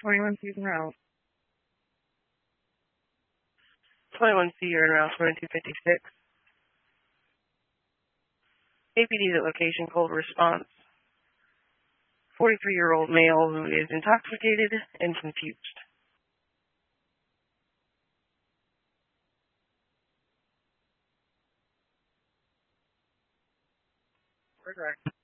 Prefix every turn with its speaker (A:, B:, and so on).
A: 21 season route.
B: 21C, you're in route 2256. APD's at location, cold response. 43-year-old male who is intoxicated and confused. Correct.